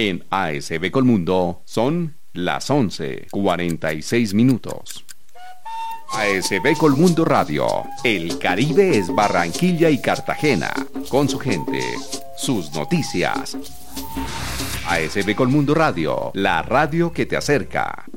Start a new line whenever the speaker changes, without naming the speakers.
En ASB Colmundo son las 11:46. ASB Colmundo Radio. El Caribe es Barranquilla y Cartagena. Con su gente, sus noticias. ASB Colmundo Radio, la radio que te acerca.